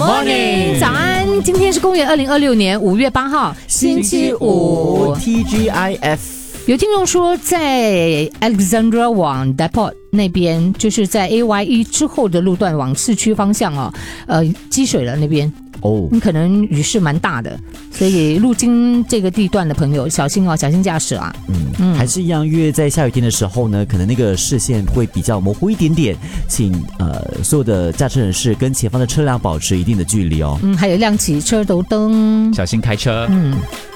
Morning， 早安！今天是公元2026年5月8号，星期五。 TGIF。 有听众说，在 Alexandra 往 Depot 那边，就是在 AYE 之后的路段往市区方向积水了那边。可能雨势蛮大的，所以路经这个地段的朋友小心哦，小心驾驶啊。 还是一样，因为在下雨天的时候呢，可能那个视线会比较模糊一点点，请所有的驾车人士跟前方的车辆保持一定的距离哦。 还有亮起车头灯， 小心开车。